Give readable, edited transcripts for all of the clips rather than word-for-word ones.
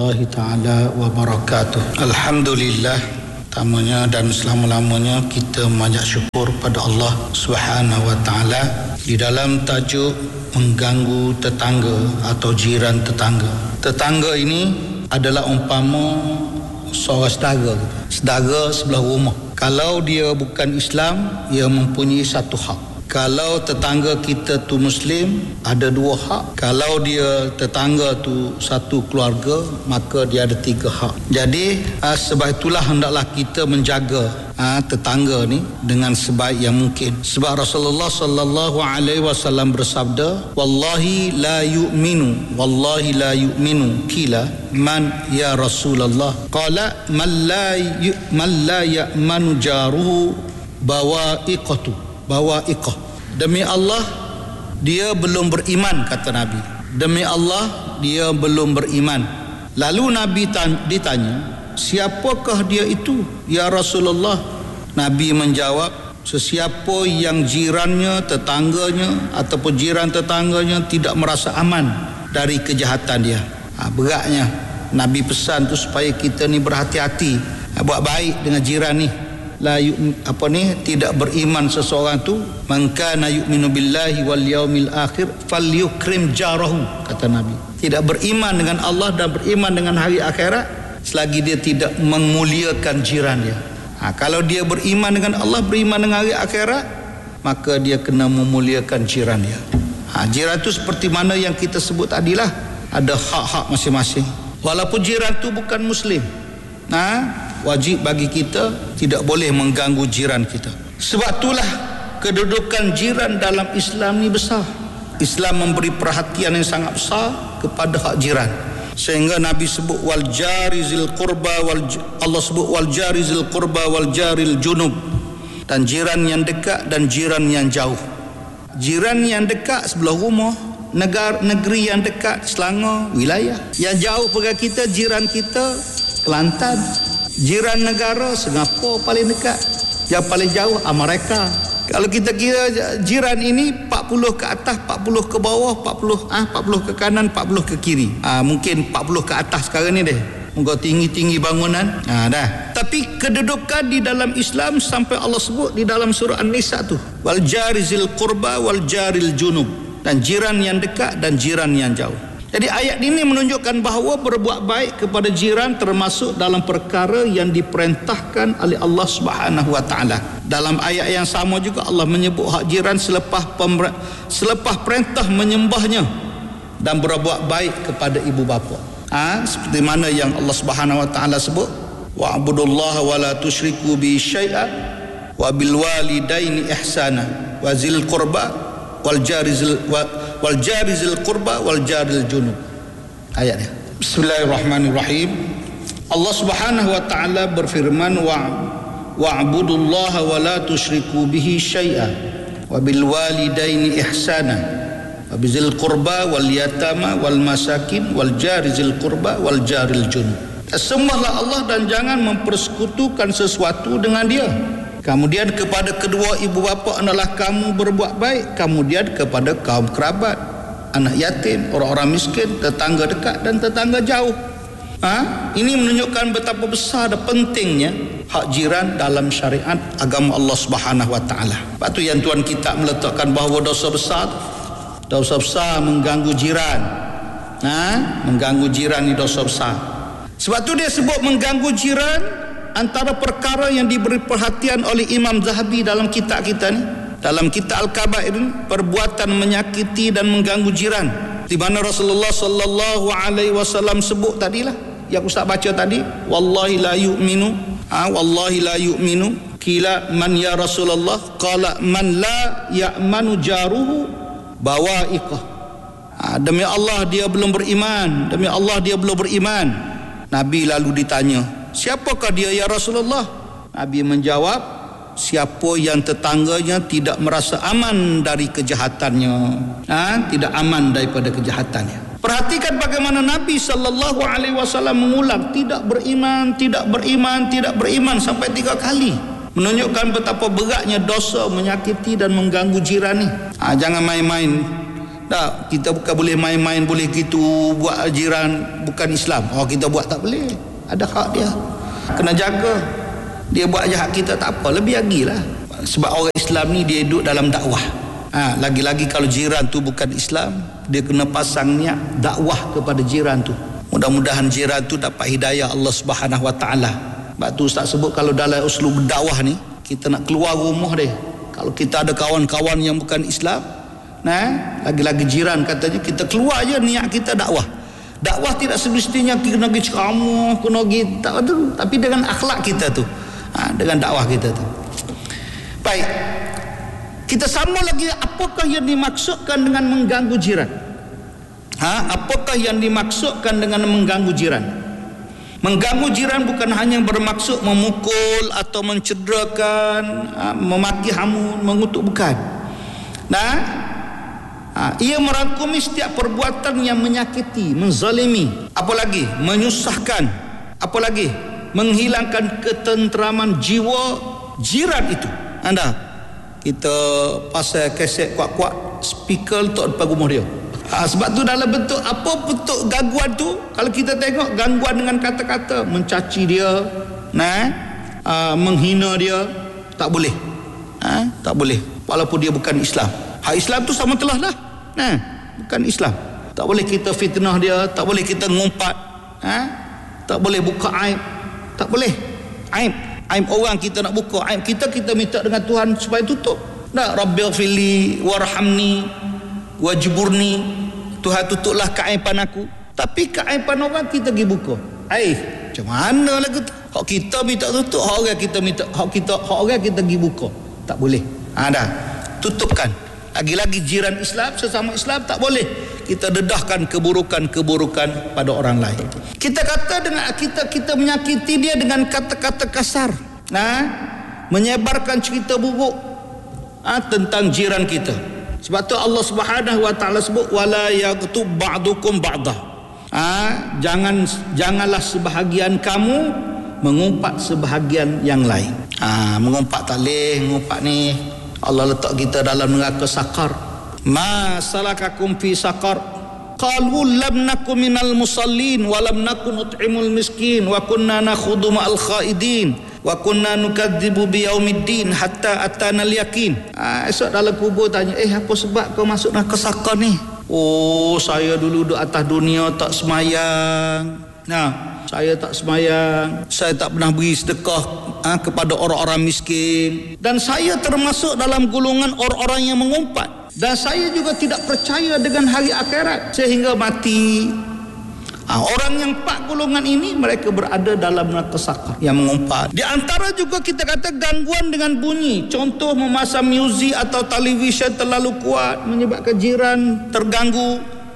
warahmatullahi ta'ala wabarakatuh. Alhamdulillah, tamanya dan selama-lamanya kita memanjat syukur pada Allah Subhanahu wa ta'ala di dalam tajuk mengganggu tetangga atau jiran tetangga. Tetangga ini adalah umpama seorang saudara sebelah rumah. Kalau dia bukan Islam, ia mempunyai satu hak. Kalau tetangga kita tu Muslim, ada dua hak. Kalau dia tetangga tu satu keluarga, maka dia ada tiga hak. Jadi sebab itulah hendaklah kita menjaga tetangga ni dengan sebaik yang mungkin. Sebab Rasulullah sallallahu alaihi wasallam bersabda, wallahi la yu'minu kila man ya Rasulullah, qala man la ya'manu jaruhu bawa'iqah. Demi Allah, dia belum beriman, kata Nabi. Demi Allah, dia belum beriman. Lalu Nabi ditanya, siapakah dia itu ya Rasulullah? Nabi menjawab, sesiapa yang jirannya, tetangganya ataupun jiran tetangganya tidak merasa aman dari kejahatan dia. Beratnya Nabi pesan tu supaya kita ni berhati-hati, buat baik dengan jiran ni. Tidak beriman seseorang tu, man kana yu'minu billahi wal yaumil akhir falyukrim jarahu, kata Nabi. Tidak beriman dengan Allah dan beriman dengan hari akhirat selagi dia tidak memuliakan jiran dia. Kalau dia beriman dengan Allah, beriman dengan hari akhirat, maka dia kena memuliakan jiran dia. Jiran tu seperti mana yang kita sebut tadilah, ada hak-hak masing-masing. Walaupun jiran tu bukan Muslim, wajib bagi kita tidak boleh mengganggu jiran kita. Sebab itulah kedudukan jiran dalam Islam ni besar. Islam memberi perhatian yang sangat besar kepada hak jiran, sehingga Nabi sebut wal jarizil qurba Allah sebut wal jarizil qurba wal jaril junub, dan jiran yang dekat dan jiran yang jauh. Jiran yang dekat sebelah rumah, negeri yang dekat Selangor, wilayah. Yang jauh pada kita, jiran kita Kelantan. Jiran negara Singapura paling dekat. Yang paling jauh Amerika. Kalau kita kira jiran ini 40 ke atas, 40 ke bawah, 40 ke kanan, 40 ke kiri. Mungkin 40 ke atas sekarang ni deh. Moga tinggi-tinggi bangunan. Dah. Tapi kedudukan di dalam Islam sampai Allah sebut di dalam surah An-Nisa tu, wal jarizil qurba wal jaril junub, dan jiran yang dekat dan jiran yang jauh. Jadi ayat ini menunjukkan bahawa berbuat baik kepada jiran termasuk dalam perkara yang diperintahkan oleh Allah Subhanahu wa taala. Dalam ayat yang sama juga Allah menyebut hak jiran selepas perintah menyembahnya dan berbuat baik kepada ibu bapa. Seperti mana yang Allah Subhanahu wa taala sebut, wa'budullaha wa la tusyriku bi syai'a wa bil walidaini ihsana wa zil qurba wal jarizil qurba wal jaril junub. Ayatnya. Bismillahirrahmanirrahim. Allah Subhanahu wa taala berfirman, wa'budullaha wa la tusyriku bihi syai'a wa bil walidaini ihsana wa bizil qurba wal yatama wal masakin wal jarizil qurba wal jaril junub. Sembahlah Allah dan jangan mempersekutukan sesuatu dengan Dia. Kemudian kepada kedua ibu bapa adalah kamu berbuat baik. Kemudian kepada kaum kerabat, anak yatim, orang-orang miskin, tetangga dekat dan tetangga jauh. Ini menunjukkan betapa besar dan pentingnya hak jiran dalam syariat agama Allah Subhanahu wa taala. Sebab tu yang Tuan kita meletakkan bahawa dosa besar mengganggu jiran. Mengganggu jiran ni dosa besar. Sebab tu dia sebut mengganggu jiran. Antara perkara yang diberi perhatian oleh Imam Zahabi dalam kitab kita ni, dalam kitab Al-Kabair ini, perbuatan menyakiti dan mengganggu jiran, di mana Rasulullah sallallahu alaihi wasallam sebut tadilah yang Ustaz baca tadi, wallahi la yu'minu kila man ya Rasulullah, qala man la ya'manu jaruhu bawa'iqah. Demi Allah dia belum beriman, demi Allah dia belum beriman. Nabi lalu ditanya, siapakah dia ya Rasulullah? Nabi menjawab, siapa yang tetangganya tidak merasa aman dari kejahatannya, tidak aman daripada kejahatannya. Perhatikan bagaimana Nabi sallallahu alaihi wasallam mengulang tidak beriman sampai 3 kali, menunjukkan betapa beratnya dosa menyakiti dan mengganggu jiran ni. Jangan main-main Tak, kita bukan boleh main-main boleh gitu buat jiran bukan Islam. Kita buat tak boleh. Ada hak dia. Kena jaga. Dia buat jahat kita tak apa, lebih lagi lah. Sebab orang Islam ni dia duduk dalam dakwah. Lagi-lagi kalau jiran tu bukan Islam, dia kena pasang niat dakwah kepada jiran tu. Mudah-mudahan jiran tu dapat hidayah Allah Subhanahu Wa Taala. Sebab tu Ustaz sebut kalau dalam uslub dakwah ni, kita nak keluar rumah dia. Kalau kita ada kawan-kawan yang bukan Islam, lagi-lagi jiran katanya, kita keluar je niat kita dakwah. Dakwah tidak semestinya kena pergi ceramah, kena pergi tak tu, tapi dengan akhlak kita tu, dengan dakwah kita tu. Baik, kita sama lagi, apakah yang dimaksudkan dengan mengganggu jiran? Apakah yang dimaksudkan dengan mengganggu jiran? Mengganggu jiran bukan hanya bermaksud memukul atau mencederakan, memaki hamun, mengutuk, bukan. Ia merangkumi setiap perbuatan yang menyakiti, menzalimi, apalagi menyusahkan, apalagi menghilangkan ketenteraman jiwa jiran itu. Kita pasal kaset kuat-kuat speaker letak depan rumah dia. Sebab tu dalam bentuk apa bentuk gangguan tu, kalau kita tengok gangguan dengan kata-kata, mencaci dia, menghina dia, tak boleh. Tak boleh walaupun dia bukan Islam. Hak Islam tu sama telah lah. Bukan Islam. Tak boleh kita fitnah dia, tak boleh kita ngumpat, tak boleh buka aib, tak boleh. Aib orang kita nak buka, aib kita minta dengan Tuhan supaya tutup. Rabbighfirli warhamni wajburni, Tuhan tutuplah keaiban aku. Tapi keaiban orang kita pergi buka. Macam mana lagu tu? Hak kita minta tutup, hak orang kita minta, hak orang kita pergi buka. Tak boleh. Dah tutupkan. Lagi-lagi jiran Islam, sesama Islam, tak boleh kita dedahkan keburukan-keburukan pada orang lain. Kita kata dengan kita menyakiti dia dengan kata-kata kasar, menyebarkan cerita buruk tentang jiran kita. Sebab tu Allah Subhanahu Wa Taala sebut wala yaghtub ba'dukum ba'dah. Janganlah sebahagian kamu mengumpat sebahagian yang lain. Mengumpat tak boleh, mengumpat ni Allah letak kita dalam neraka sakar. Ma salakakum fi sakar? Qalu lam nakum minal musallin wa lam nakun nut'imul miskin wa kunna nakhudu ma'al khaidin wa kunna nukadzibu biyaumiddin hatta atana al-yaqin. Esok dalam kubur tanya, apa sebab kau masuk neraka sakar ni? Saya dulu duduk atas dunia tak semayang. Saya tak semayang, saya tak pernah beri sedekah kepada orang-orang miskin, dan saya termasuk dalam golongan orang-orang yang mengumpat, dan saya juga tidak percaya dengan hari akhirat sehingga mati. Orang yang 4 golongan ini mereka berada dalam neraka sakar yang mengumpat. Di antara juga kita kata gangguan dengan bunyi, contoh memasang muzik atau televisyen terlalu kuat menyebabkan jiran terganggu,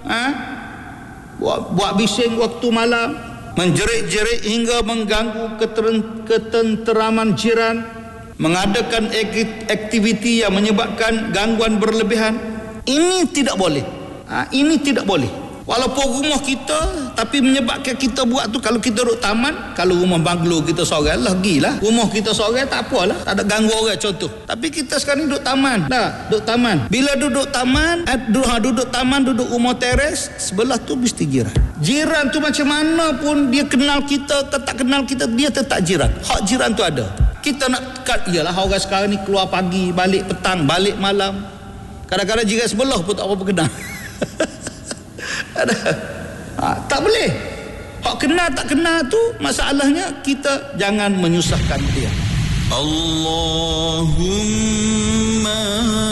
buat bising waktu malam, menjerit-jerit hingga mengganggu ketenteraman jiran, mengadakan aktiviti yang menyebabkan gangguan berlebihan. Ini tidak boleh. Ini tidak boleh. Walaupun rumah kita, tapi menyebabkan kita buat tu, kalau kita duduk taman, kalau rumah banglo kita seorang, gilah. Rumah kita seorang tak apalah, tak ada ganggu orang contoh. Tapi kita sekarang duduk taman. Duduk taman. Bila duduk taman, duduk rumah teres, sebelah tu mesti jiran. Jiran tu macam mana pun dia kenal kita ke tak kenal kita, dia tetap jiran. Hak jiran tu ada. Kita nak ialah orang sekarang ni keluar pagi, balik petang, balik malam. Kadang-kadang jiran sebelah pun tak apa kenal. Tak boleh. Hak kenal tak kenal tu masalahnya, kita jangan menyusahkan dia. Allahumma